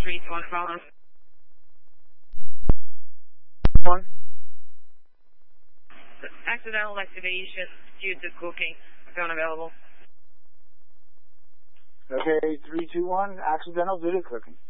321 phone. 1. Accidental activation due to cooking. Phone available. Okay, 321, accidental due to cooking.